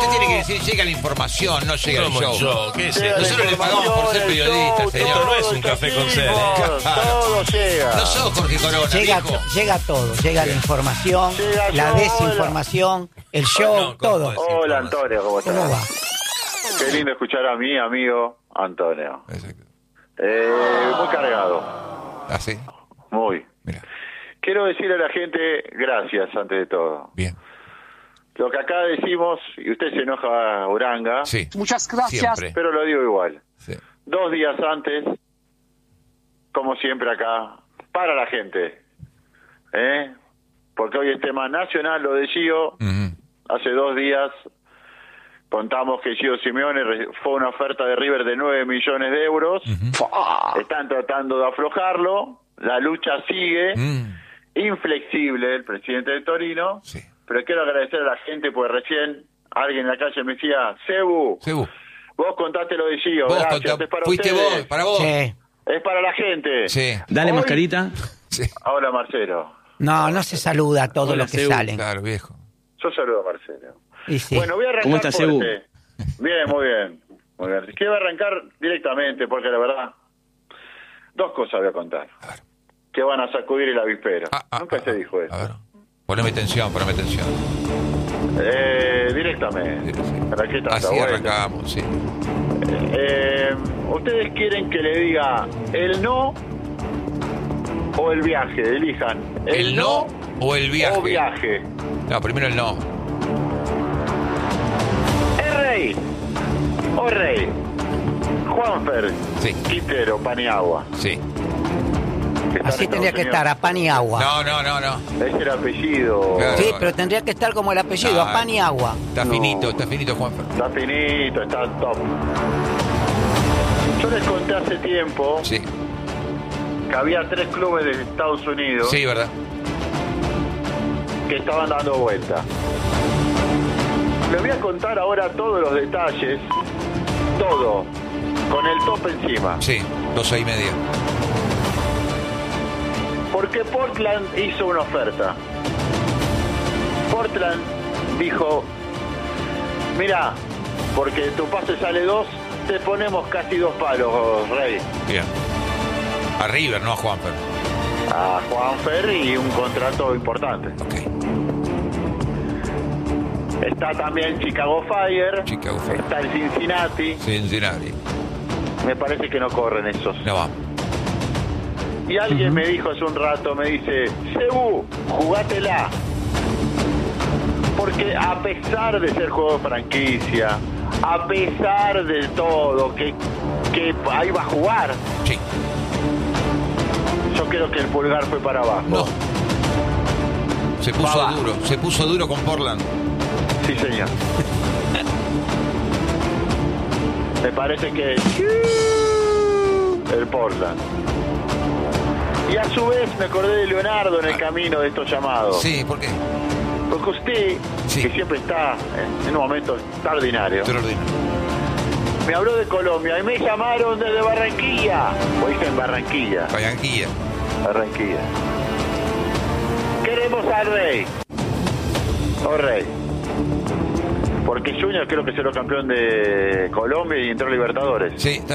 tiene que decir, llega la información, no llega el show. Yo, ¿qué es Llega esto? Nosotros le pagamos por ser periodistas, show, señor. Esto no es un todo café con sed, trajimos, Todo llega. No sos Jorge Corona, Llega, viejo. llega todo, llega la información, Llega la todo, desinformación, el show, No, ¿cómo todo. es? Hola, Antonio, ¿cómo estás? ¿Cómo va? Qué lindo escuchar a mi amigo Antonio. Exacto. Muy cargado, ¿Ah, sí? muy. Mira, Quiero decirle a la gente gracias antes de todo. bien. Lo que acá decimos, y usted se enoja, Uranga, Sí. Muchas gracias. Siempre. pero lo digo igual. Sí. 2 días antes, como siempre acá, para la gente. Porque hoy es tema nacional, lo de Gio. Ujú. Hace 2 días contamos que Gio Simeone fue una oferta de River de 9 millones de euros. Están tratando de aflojarlo. La lucha sigue. Inflexible el presidente de Torino. Sí. Pero quiero agradecer a la gente, porque recién alguien en la calle me decía, Cebu, Sebu, vos contaste lo de Gio. vos Gracias, contá- es para fuiste ustedes. vos, para vos. Sí. Es para la gente. Sí, Dale, Hoy- mascarita. sí. Hola, Marcelo. No se saluda a todos Hola, los que Sebu. salen. Claro, viejo. Yo saludo a Marcelo. Y sí. Bueno, voy a arrancar ¿Cómo estás, Cebu? fuerte. Bien, muy bien. Muy bien. Quiero arrancar directamente porque la verdad, 2 cosas voy a contar. A ver. Que van a sacudir el avispero. Nunca se dijo eso. A ver. Poneme tensión, poneme tensión. Directamente. Sí, sí. ¿Para qué tanta Así vuelta? arrancamos, sí. ¿Ustedes quieren que le diga el no o el viaje? Elijan. ¿El no o el viaje? O viaje. No, primero el no. El rey. O rey. Juanfer. Sí. Quintero, Paniagua. Sí. que está Así en tendría que Estados estar, a pan y agua. No. Es el apellido. Claro. Sí, pero tendría que estar como el apellido, No. a pan y agua. Está No. está finito, Juanfer. Está finito, está top. Yo les conté hace tiempo Sí, que había 3 clubes de Estados Unidos sí, ¿verdad? que estaban dando vuelta. Les voy a contar ahora todos los detalles, todo, con el top encima. Sí, 12:30. Porque Portland hizo una oferta. Portland dijo, mira, porque tu pase sale 2, te ponemos casi 2 palos, Rey. Bien. A River, no a Juanfer. A Juanfer y un contrato importante. Ok. Está también Chicago Fire, Chicago Fire. está el Cincinnati. Cincinnati. Me parece que no corren esos. No vamos. Y alguien me dijo hace un rato, me dice, Cebu, jugátela. Porque a pesar de ser juego de franquicia, a pesar de todo, que ahí va a jugar, Sí. yo creo que el pulgar fue para abajo. No. Se puso Va. duro. Se puso duro con Portland. Sí, señor. Me parece que el Portland. Y a su vez me acordé de Leonardo en el camino de estos llamados. Sí, ¿por qué? Porque usted, Sí. que siempre está en un momento extraordinario, Extraordinario. me habló de Colombia y me llamaron desde Barranquilla. O dicen Barranquilla. Barranquilla. Barranquilla. Queremos al Rey. O Rey. Porque Junior creo que será campeón de Colombia y entró a Libertadores. Sí,